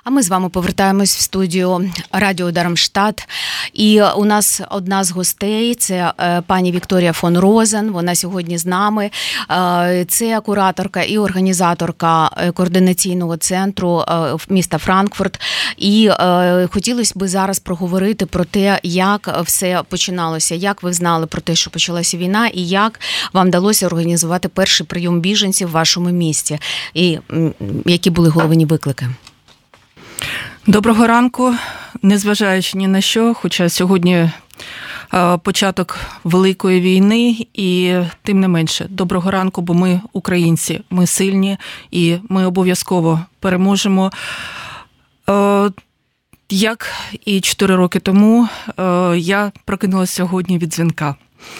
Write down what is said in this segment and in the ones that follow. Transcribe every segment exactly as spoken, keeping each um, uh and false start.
А ми з вами повертаємось в студію Радіо Дармштадт. І у нас одна з гостей – це пані Вікторія фон Розен. Вона сьогодні з нами. Це кураторка і організаторка координаційного центру міста Франкфурт. І хотілося б зараз проговорити про те, як все починалося, як ви знали про те, що почалася війна, і як вам вдалося організувати перший прийом біженців в вашому місті. І які були головні виклики? Доброго ранку, незважаючи ні на що, хоча сьогодні початок великої війни, і тим не менше, доброго ранку, бо ми українці, ми сильні і ми обов'язково переможемо. Як і чотири роки тому, я прокинулася сьогодні від дзвінка.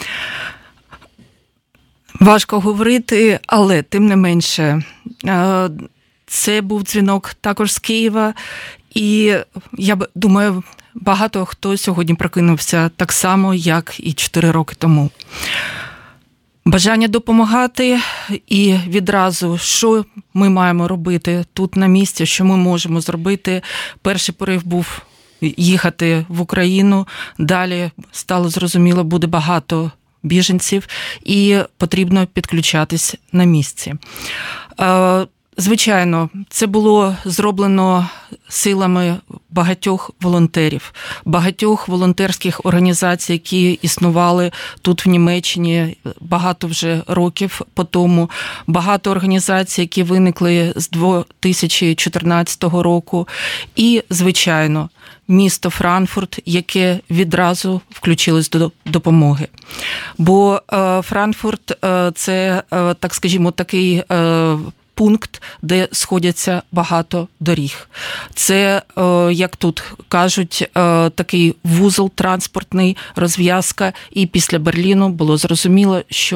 Важко говорити, але тим не менше, це був дзвінок також з Києва, і я думаю, багато хто сьогодні прокинувся так само, як і чотири роки тому. Бажання допомагати і відразу, що ми маємо робити тут на місці, що ми можемо зробити. Перший порив був їхати в Україну, далі стало зрозуміло, буде багато біженців і потрібно підключатись на місці. Звичайно, це було зроблено силами багатьох волонтерів, багатьох волонтерських організацій, які існували тут в Німеччині багато вже років по тому, багато організацій, які виникли з дві тисячі чотирнадцятого року, і, звичайно, місто Франкфурт, яке відразу включилось до допомоги. Бо е, Франкфурт е, – це, е, так скажімо, такий е, пункт, де сходяться багато доріг. Це, як тут кажуть, такий вузол транспортний, розв'язка, і після Берліну було зрозуміло, що